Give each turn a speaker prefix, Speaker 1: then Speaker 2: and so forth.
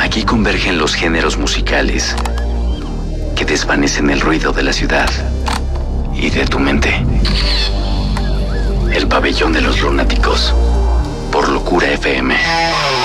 Speaker 1: Aquí convergen los géneros musicales que desvanecen el ruido de la ciudad y de tu mente. El pabellón de los lunáticos por Locura FM.